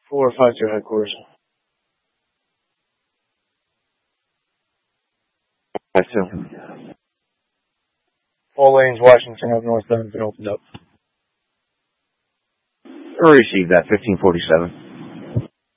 452 headquarters. 52. All lanes, Washington Ave northbound have been opened up. Received that, 1547.